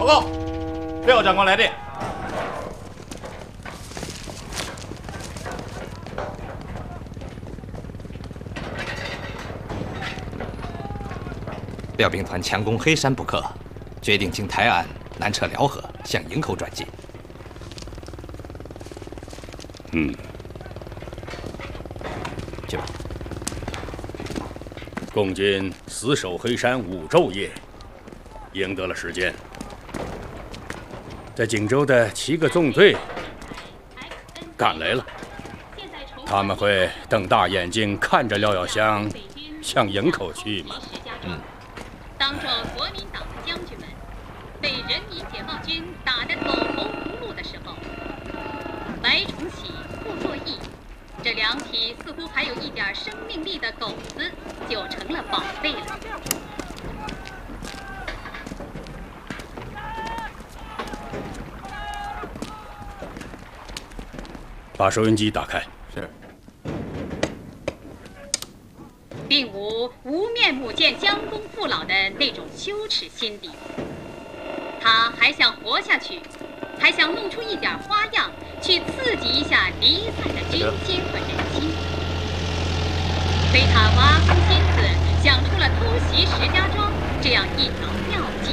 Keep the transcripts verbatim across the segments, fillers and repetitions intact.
告，廖长官来电。 廖兵团强攻黑山不克，决定经台岸南撤辽河，向营口转进。 嗯， 去吧。 共军死守黑山五昼夜，赢得了时间。在锦州的七个纵队赶来了，他们会瞪大眼睛看着廖耀湘向营口去吗？ 嗯。 当着国民党的将军们被人民解放军打得走投无路的时候，白崇禧、傅作义这两匹似乎还有一点生命力的狗子就成了宝贝了。 把收音机打开。 是。 并无无面目见将功父老的那种羞耻心理，他还想活下去，还想弄出一点花样去刺激一下离散的军心和人心。所以他挖空心思想出了偷袭石家庄这样一条妙计。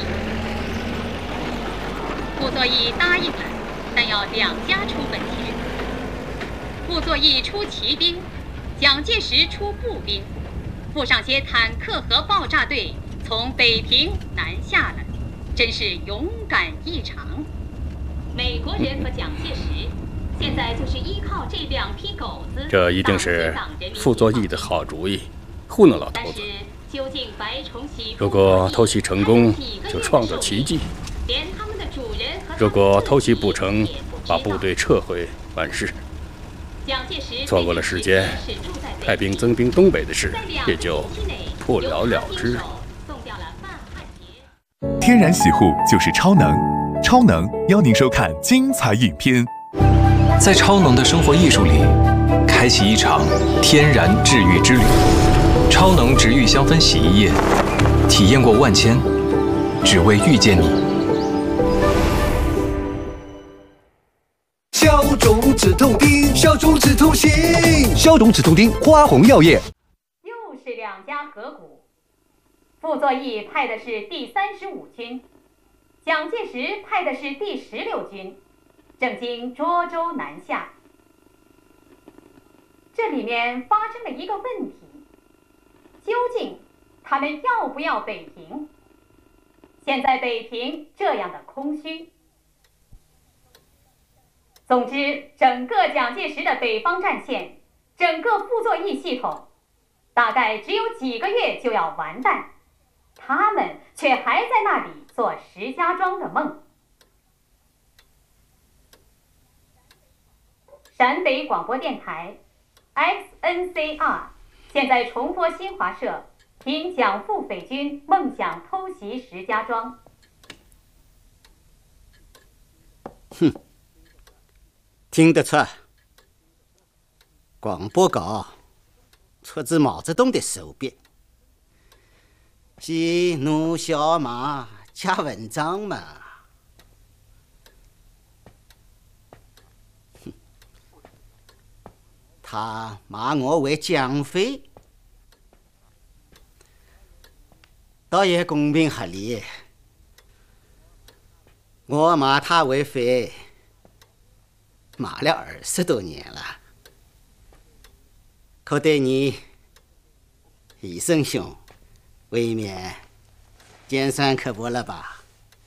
傅作义答应了，但要两家出本钱。傅作义出骑兵，蒋介石出步兵。附上些坦克和爆炸队，从北平南下了，真是勇敢异常。美国人和蒋介石现在就是依靠这两匹狗子。 这一定是傅作义的好主意，糊弄老头子。 究竟白崇禧如果偷袭成功，就创造奇迹；如果偷袭不成，把部队撤回完事。错过了时间，派兵增兵东北的事也就不了了之。 天然洗护就是超能，超能邀您收看精彩影片。 在超能的生活艺术里，开启一场天然治愈之旅。超能植愈香氛洗衣液，体验过万千，只为遇见你。 消肿止痛丁，消肿止痛行，消肿止痛丁，花红药业。 又是两家合股，傅作义派的是第三十五军，蒋介石派的是第十六军，正经涿州南下。这里面发生了一个问题，究竟他们要不要北平？现在北平这样的空虚。总之，整个蒋介石的北方战线，整个傅作义系统，大概只有几个月就要完蛋，他们却还在那里做石家庄的梦。陕北广播电台 X N C R 现在重播新华社凭蒋傅匪军梦想偷袭石家庄。 哼。听得出，广播稿出自毛泽东的手笔。喜怒小马加文章嘛，哼，他骂我为蒋匪，倒也公平合理。我骂他为匪。骂了二十多年了，可对你，医生兄，未免尖酸刻薄了吧？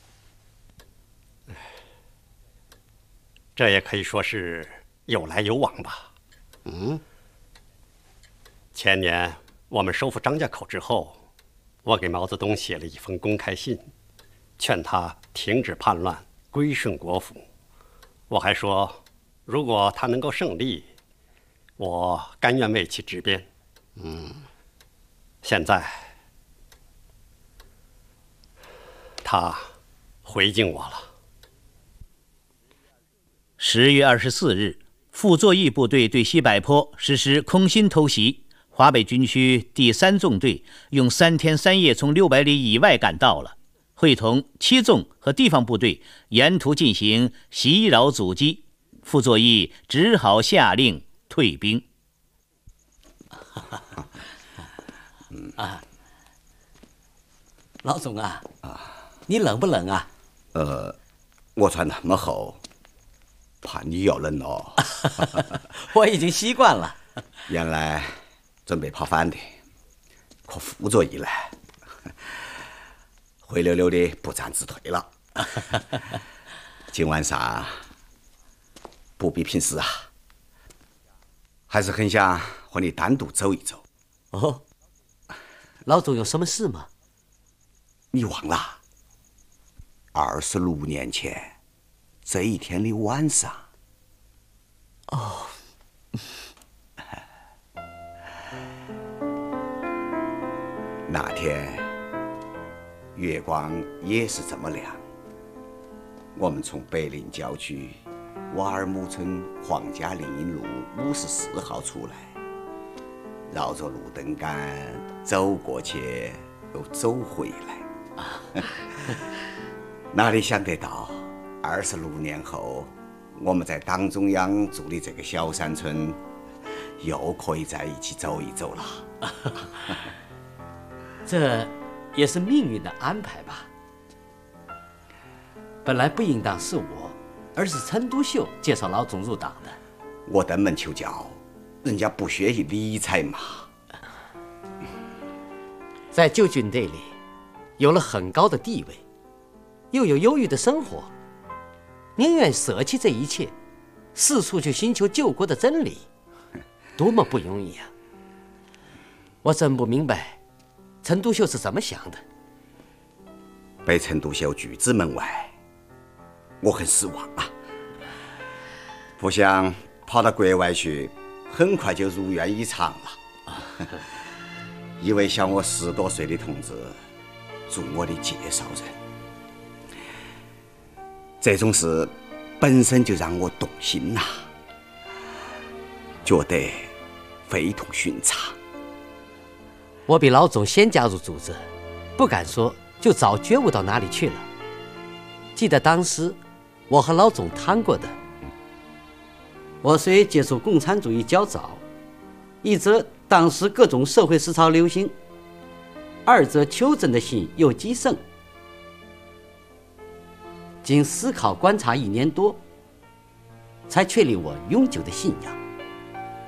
这也可以说是有来有往吧。 嗯， 前年我们收复张家口之后，我给毛泽东写了一封公开信，劝他停止叛乱，归顺国府。我还说，如果他能够胜利，我甘愿为其执鞭。 嗯， 现在他回敬我了。 十月二十四日，傅作义部队对西柏坡实施空心偷袭，华北军区第三纵队用三天三夜从六百里以外赶到了。 会同七纵和地方部队沿途进行袭扰阻击，傅作义只好下令退兵。 啊，老总啊，你冷不冷啊？ 呃，我穿那么厚，怕你要冷哦。 我已经习惯了。 原来准备跑反的，可傅作义呢，灰溜溜的不战自退了。今晚上不比平时啊，还是很想和你单独走一走。 哦，老总有什么事吗？ 你忘了，二十六年前这一天的晚上。 哦。 那天月光也是这么亮，我们从北陵郊区瓦尔木村皇家林荫路五十四号出来，绕着路灯杆走过去又走回来。哪里想得到，二十六年后，我们在党中央住的这个小山村，又可以在一起走一走了。 这也是命运的安排吧。本来不应当是我，而是陈独秀介绍老总入党的。 我登门求教，人家不屑于理睬嘛。 在旧军队里，有了很高的地位，又有优裕的生活，宁愿舍弃这一切，四处去寻求救国的真理，多么不容易啊！我真不明白陈独秀是怎么想的。 被陈独秀拒之门外，我很失望啊！不想跑到国外去，很快就如愿以偿了。一位小我十多岁的同志做我的介绍人，这种事本身就让我动心呐、啊，觉得非同寻常。 我比老总先加入组织，不敢说就早觉悟到哪里去了。记得当时我和老总谈过的，我虽接触共产主义较早，一则当时各种社会思潮流行，二则求真的心又极盛。经思考观察一年多，才确立我永久的信仰。